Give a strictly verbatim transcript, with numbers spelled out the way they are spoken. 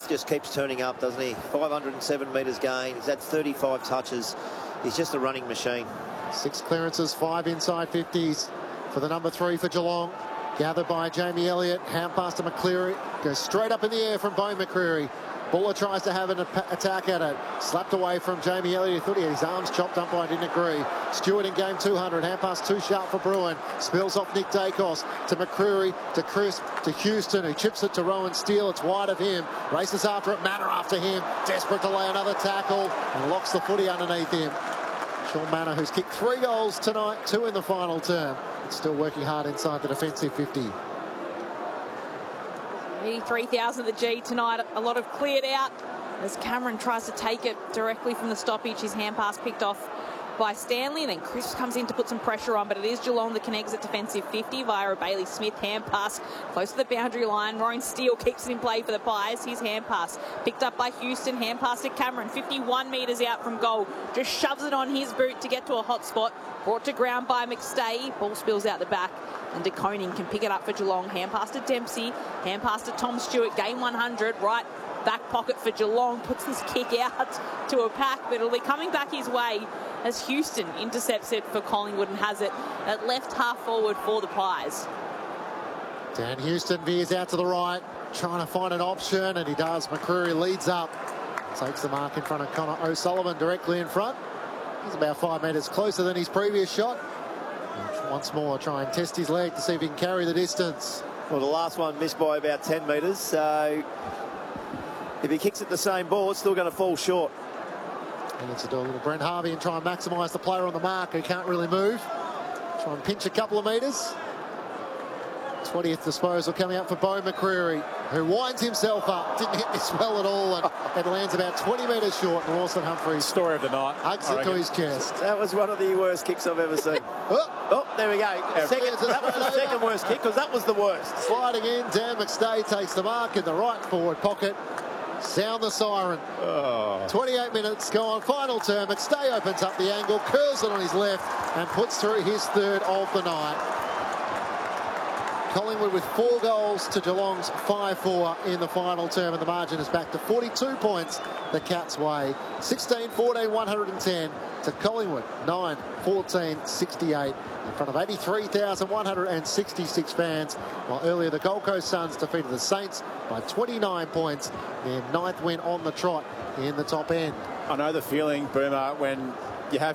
just keeps turning up, doesn't he? five hundred seven metres gain. He's had thirty-five touches. He's just a running machine. Six clearances, five inside fifties for the number three for Geelong. Gathered by Jamie Elliott. Hand pass to McCleary. Goes straight up in the air from Bo McCreary. Buller tries to have an attack at it. Slapped away from Jamie Elliott. He thought he had his arms chopped up, but I didn't agree. Stewart in game two hundred. Hand pass too sharp for Bruin. Spills off Nick Dacos to McCreary, to Crisp, to Houston, who chips it to Rowan Steele. It's wide of him. Races after it. Manor after him. Desperate to lay another tackle and locks the footy underneath him. Sean Manor, who's kicked three goals tonight, two in the final term. Still working hard inside the defensive fifty. eighty-three thousand the G tonight. A lot of cleared out as Cameron tries to take it directly from the stoppage. His hand pass picked off by Stanley, and then Chris comes in to put some pressure on, but it is Geelong that connects at defensive fifty via a Bailey Smith hand pass close to the boundary line. Rowan Steele keeps it in play for the Pies. His hand pass picked up by Houston. Hand pass to Cameron, fifty-one metres out from goal. Just shoves it on his boot to get to a hot spot. Brought to ground by McStay. Ball spills out the back, and De Koning can pick it up for Geelong. Hand pass to Dempsey. Hand pass to Tom Stewart. Game one hundred. Right back pocket for Geelong. Puts this kick out to a pack, but it'll be coming back his way as Houston intercepts it for Collingwood and has it at left half forward for the Pies. Dan Houston veers out to the right, trying to find an option, and he does. McCreary leads up. Takes the mark in front of Connor O'Sullivan directly in front. He's about five metres closer than his previous shot. Once more, try and test his leg to see if he can carry the distance. Well, the last one missed by about ten metres, so if he kicks it the same ball, it's still going to fall short. He needs to do a little Brent Harvey and try and maximise the player on the mark who can't really move. Try and pinch a couple of metres. twentieth disposal coming up for Bo McCreary, who winds himself up. Didn't hit this well at all, and it lands about twenty metres short. And Lawson Humphries, story of the night, hugs it to his chest. That was one of the worst kicks I've ever seen. oh, oh, there we go. Second, that was the second worst kick, because that was the worst. Sliding in, Dan McStay takes the mark in the right forward pocket. Sound the siren. Oh. twenty-eight minutes gone, final term. McStay opens up the angle, curls it on his left, and puts through his third of the night. Collingwood with four goals to Geelong's five four in the final term, and the margin is back to forty-two points the Cats' way. sixteen fourteen one hundred ten to Collingwood, nine fourteen sixty-eight in front of eighty-three thousand one hundred sixty-six fans, while earlier the Gold Coast Suns defeated the Saints by twenty-nine points, their ninth win on the trot in the top end. I know the feeling, Boomer, when you have